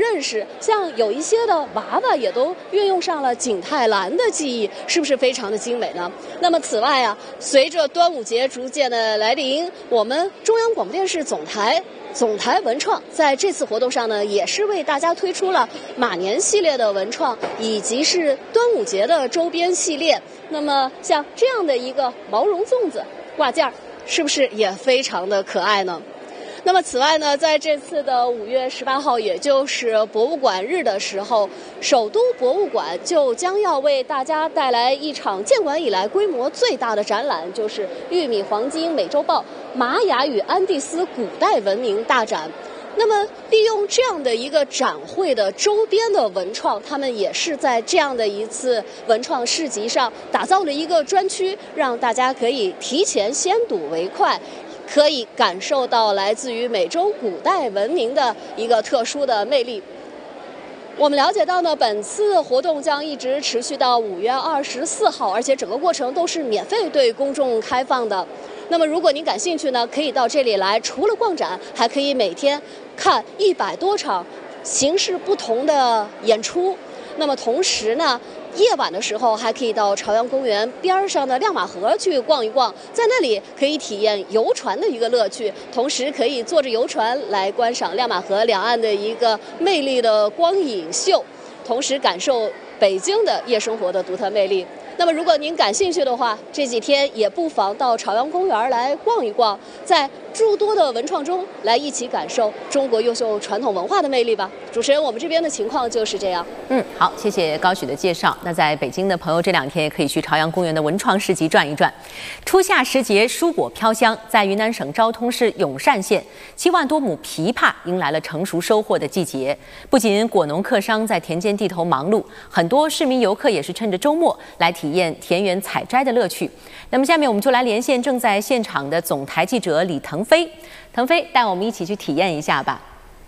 认识，像有一些的娃娃也都运用上了景泰蓝的技艺，是不是非常的精美呢？那么此外啊，随着端午节逐渐的来临，我们中央广播电视总台文创在这次活动上呢，也是为大家推出了马年系列的文创，以及是端午节的周边系列。那么像这样的一个毛绒粽子挂件，是不是也非常的可爱呢？那么此外呢，在这次的5月18号，也就是博物馆日的时候，首都博物馆就将要为大家带来一场建馆以来规模最大的展览，就是玉米黄金美洲豹玛雅与安第斯古代文明大展。那么利用这样的一个展会的周边的文创，他们也是在这样的一次文创市集上打造了一个专区，让大家可以提前先睹为快，可以感受到来自于美洲古代文明的一个特殊的魅力。我们了解到呢，本次活动将一直持续到5月24号，而且整个过程都是免费对公众开放的。那么如果您感兴趣呢，可以到这里来，除了逛展，还可以每天看100多场形式不同的演出。那么同时呢，夜晚的时候还可以到朝阳公园边上的亮马河去逛一逛，在那里可以体验游船的一个乐趣，同时可以坐着游船来观赏亮马河两岸的一个魅力的光影秀，同时感受北京的夜生活的独特魅力。那么如果您感兴趣的话，这几天也不妨到朝阳公园来逛一逛，在诸多的文创中来一起感受中国优秀传统文化的魅力吧。主持人，我们这边的情况就是这样。 好，谢谢高许的介绍。那在北京的朋友这2天也可以去朝阳公园的文创市集转一转。初夏时节，蔬果飘香，在云南省昭通市永善县，7万多亩枇杷迎来了成熟收获的季节。不仅果农客商在田间地头忙碌，很多市民游客也是趁着周末来体验田园采摘的乐趣。那么下面我们就来连线正在现场的总台记者李腾飞，腾飞带我们一起去体验一下吧。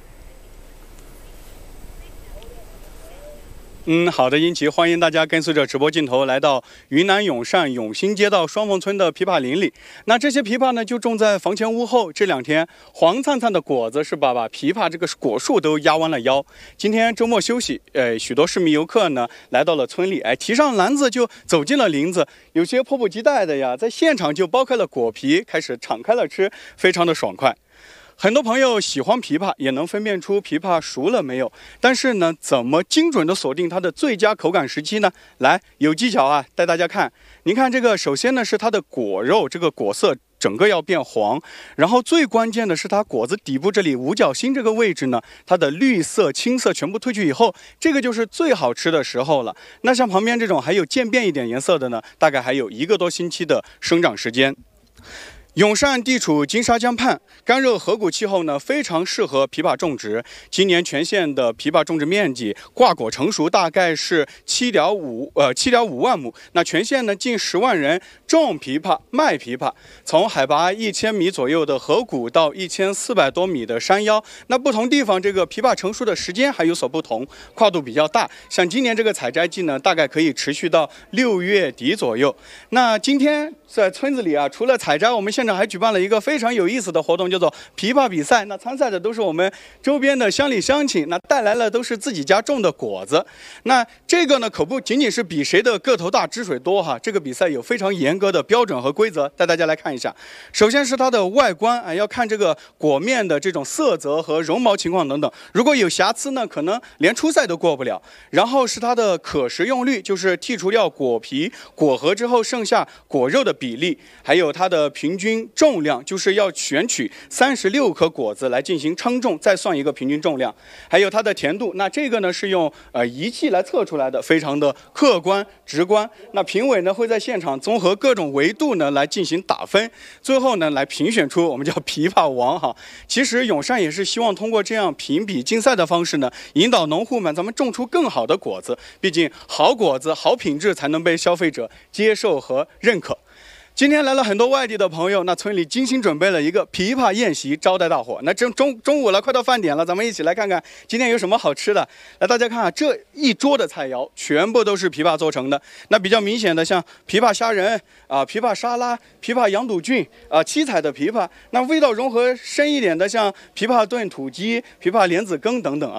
好的，英奇，欢迎大家跟随着直播镜头来到云南永善永兴街道双凤村的枇杷林里。那这些枇杷呢，就种在房前屋后。这2天黄灿灿的果子是把枇杷这个果树都压弯了腰。今天周末休息，许多市民游客呢来到了村里，提上篮子就走进了林子。有些迫不及待的呀，在现场就剥开了果皮，开始敞开了吃，非常的爽快。很多朋友喜欢枇杷，也能分辨出枇杷熟了没有。但是呢，怎么精准的锁定它的最佳口感时期呢？来，有技巧啊，带大家看。您看这个，首先呢是它的果肉，这个果色整个要变黄，然后最关键的是它果子底部这里五角星这个位置呢，它的绿色、青色全部褪去以后，这个就是最好吃的时候了。那像旁边这种还有渐变一点颜色的呢，大概还有1个多星期的生长时间。永善地处金沙江畔，干热河谷气候呢，非常适合枇杷种植。今年全县的枇杷种植面积挂果成熟大概是7.5万亩。那全县呢近10万人种枇杷、卖枇杷。从海拔1000米左右的河谷到1400多米的山腰，那不同地方这个枇杷成熟的时间还有所不同，跨度比较大。像今年这个采摘季呢，大概可以持续到6月底左右。那今天在村子里啊，除了采摘，我们现场还举办了一个非常有意思的活动，叫做枇杷比赛。那参赛的都是我们周边的乡里乡亲，那带来了都是自己家种的果子。那这个呢，可不仅仅是比谁的个头大、汁水多哈。这个比赛有非常严格的标准和规则，带大家来看一下。首先是它的外观要看这个果面的这种色泽和绒毛情况等等。如果有瑕疵呢，可能连初赛都过不了。然后是它的可食用率，就是剔除掉果皮、果核之后剩下果肉的比例，还有它的平均重量，就是要选取36颗果子来进行称重，再算一个平均重量。还有它的甜度，那这个呢是用仪器来测出来的，非常的客观直观。那评委呢会在现场综合各种维度呢来进行打分，最后呢来评选出我们叫枇杷王哈。其实永善也是希望通过这样评比竞赛的方式呢，引导农户们咱们种出更好的果子。毕竟好果子、好品质才能被消费者接受和认可。今天来了很多外地的朋友，那村里精心准备了一个枇杷宴席招待大伙。那中午了，快到饭点了，咱们一起来看看今天有什么好吃的。来，大家看啊，这一桌的菜肴全部都是枇杷做成的。那比较明显的像枇杷虾仁枇杷沙拉、枇杷羊肚菌七彩的枇杷。那味道融合深一点的像枇杷炖土鸡、枇杷莲子羹等等啊。